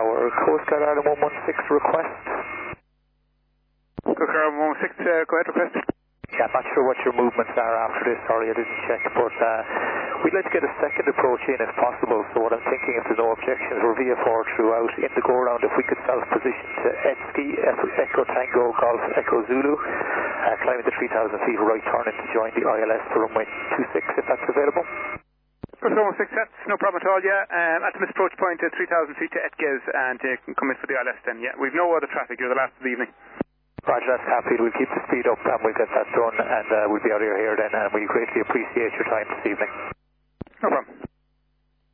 Tower, Coast Guard Ireland 116 request. Coast Guard Ireland 116, go ahead, request. Yeah, I'm not sure what your movements are after this, sorry I didn't check, but we'd like to get a second approach in if possible, so what I'm thinking, if there's no objections, we're VFR throughout in the go-around, if we could self-position to Edski, Echo Tango, Golf, Echo Zulu, climbing the 3,000 feet, right turning to join the ILS for runway 26, if that's available. Coast Guard 116, that's no problem at all, yeah. Altimus approach point at 3,000 feet to Etges, and you can come in for the ILS then, yeah. We've no other traffic, you're the last of the evening. Roger, that's Hatfield. We'll keep the speed up and we'll get that done, and we'll be out of your hair then, and we greatly appreciate your time this evening. No problem.